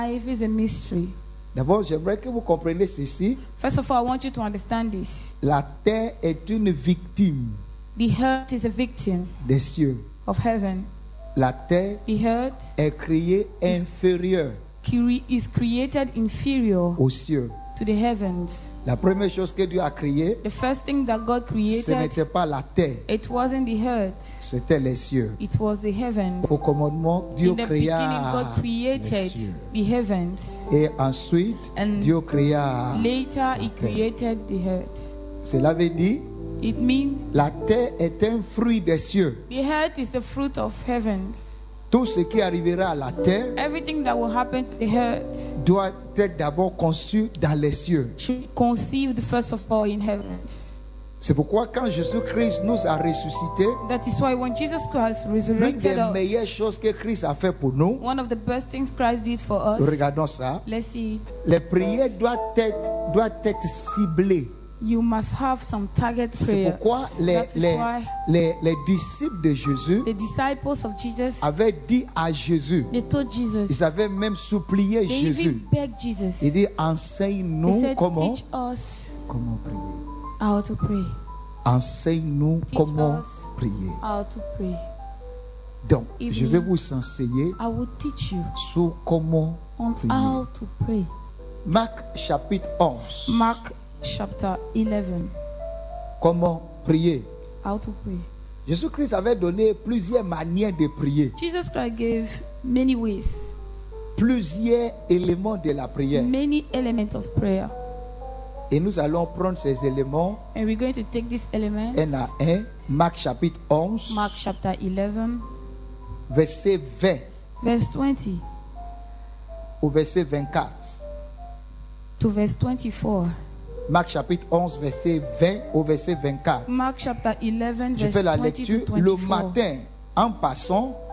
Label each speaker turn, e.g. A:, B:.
A: Life is a mystery.
B: D'abord, j'aimerais que vous compreniez ceci.
A: First of all, I want you to understand this.
B: La terre est une victime
A: The earth is a victim
B: des cieux.
A: of heaven.
B: La terre
A: The earth
B: est créée inférieure
A: is created inferior
B: aux cieux.
A: to the heavens.
B: La première chose que Dieu a créée,
A: The first thing that God
B: ce
A: created,
B: n'était pas la terre,
A: it wasn't the earth,
B: c'était les cieux.
A: it was the heaven.
B: Au commandement, Dieu
A: In the beginning,
B: créa
A: God
B: les
A: created
B: cieux.
A: the heavens.
B: Et ensuite,
A: And
B: Dieu créa
A: Later, He
B: la terre.
A: created the earth.
B: Cela veut dire,
A: It means
B: la terre est un fruit des cieux.
A: the earth is the fruit of heavens.
B: Tout ce qui arrivera à la terre
A: Everything that will happen to the earth
B: doit être d'abord conçu dans les cieux.
A: should conceived first of all in heavens.
B: C'est pourquoi quand Jésus-Christ nous a ressuscités,
A: That is why when Jesus Christ
B: l'une
A: resurrected
B: des meilleures
A: us,
B: choses que Christ a fait pour nous,
A: one of the best things Christ did for us,
B: regardons ça,
A: let's see it.
B: les prières doivent être ciblées.
A: You must have some target
B: C'est
A: prayers.
B: pourquoi
A: That is why
B: les disciples de Jésus
A: the disciples of Jesus,
B: avaient dit à Jésus,
A: they told Jesus,
B: ils avaient même supplié
A: they
B: Jésus.
A: even begged Jesus.
B: Il dit,
A: They
B: enseigne-nous
A: said,
B: comment
A: teach us
B: prier.
A: how to pray.
B: Enseigne-nous
A: Teach
B: comment
A: us
B: prier.
A: how to pray.
B: Donc,
A: Evening.
B: je vais vous enseigner
A: I will teach you
B: sur comment
A: on
B: prier.
A: how to pray.
B: Marc chapitre 11.
A: Mark chapter 11.
B: Comment prier.
A: How to pray.
B: Jésus-Christ avait donné plusieurs manières de prier,
A: Jesus Christ gave many ways,
B: plusieurs éléments de la prière.
A: many elements of prayer.
B: Et nous allons prendre ces éléments
A: And we're going to take this element,
B: un à un. Marc chapitre 11,
A: Mark chapter 11,
B: verset 20
A: verse 20
B: au verset 24.
A: to verse 24.
B: Marc chapitre 11, verset 20 au verset 24.
A: Mark chapter 11,
B: Je
A: verse
B: fais la
A: 20
B: lecture.
A: to
B: Le
A: 24.
B: matin, en passant,